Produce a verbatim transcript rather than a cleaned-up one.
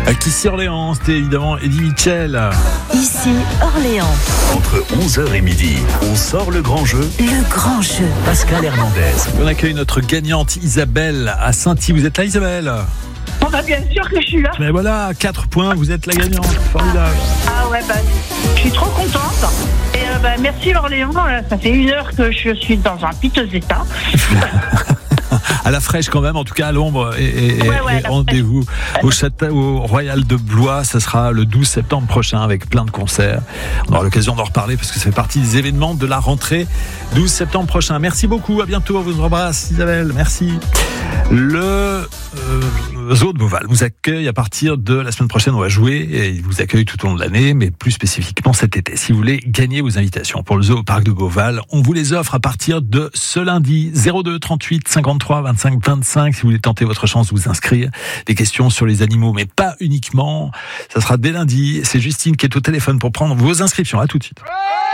Qu'ici Orléans, c'était évidemment Eddie Mitchell. Ici Orléans. Entre onze heures et midi, on sort le grand jeu. Le grand jeu. Pascal Hernandez. On accueille notre gagnante Isabelle à Saint-Y. Vous êtes là, Isabelle? Bon bah bien sûr que je suis là. Mais voilà, quatre points, vous êtes la gagnante. Formidable. Ah ouais, bah je suis trop contente. Et euh, bah merci Orléans, ça fait une heure que je suis dans un piteux état. À la fraîche quand même, en tout cas à l'ombre, et, et, ouais, ouais, et rendez-vous au château au Royal de Blois. Ça sera le douze septembre prochain avec plein de concerts. On aura l'occasion d'en reparler parce que ça fait partie des événements de la rentrée douze septembre prochain. Merci beaucoup, à bientôt, on vous embrasse Isabelle, merci. Le euh, Zoo de Beauval vous accueille à partir de la semaine prochaine. On va jouer et il vous accueille tout au long de l'année, mais plus spécifiquement cet été. Si vous voulez gagner vos invitations pour le Zoo au Parc de Beauval, on vous les offre à partir de ce lundi. Zéro deux trente-huit cinquante-trois vingt-cinq vingt-cinq. Si vous voulez tenter votre chance de vous inscrire, des questions sur les animaux, mais pas uniquement. Ça sera dès lundi. C'est Justine qui est au téléphone pour prendre vos inscriptions. À tout de suite.